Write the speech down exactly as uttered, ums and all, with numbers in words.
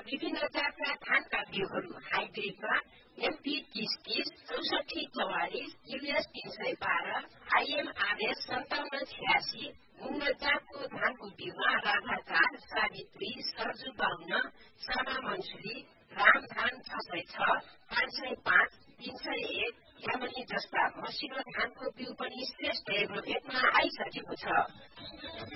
विभिन्न जातका धानका बिउहरू हाइब्रिडमा एमपी तीस तीस, चौसठी चौवालिस, यूएस तीन सय बाह्र, आइएमआरएस सन्ताउन्न छ्यासी, मुङ्ग जातको धानको बिउमा राधाचार, सावित्री, सर्जु बाहुन, सामा मन्सुरी, रामधान छ सय छ, पाँच सय पाँच, तीन सय एक, यामनी जस्ता मसिनो धानको बिउ पनि श्रेष्ठ एग्रोभेटमा आइसकेको छ।